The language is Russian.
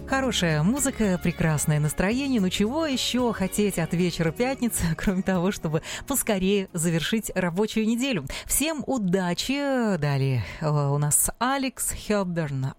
Хорошая музыка, прекрасное настроение. Ну чего еще хотеть от вечера пятницы, кроме того, чтобы поскорее завершить рабочую неделю. Всем удачи! Далее у нас Алекс Хёбберн